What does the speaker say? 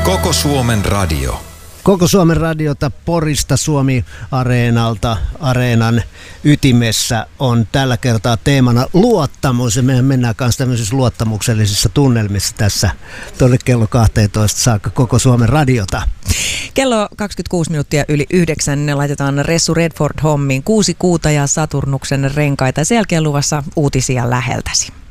Koko Suomen radio. Koko Suomen radiota Porista Suomi-areenalta, areenan ytimessä on tällä kertaa teemana luottamus. Ja mehän mennään kanssa tämmöisissä luottamuksellisissa tunnelmissa tässä tuonne kello 12 saakka Koko Suomen radiota. Kello 26 minuuttia yli 9 ne laitetaan Ressu Redford hommiin 6 kuuta ja Saturnuksen renkaita. Sen jälkeen luvassa uutisia läheltäsi.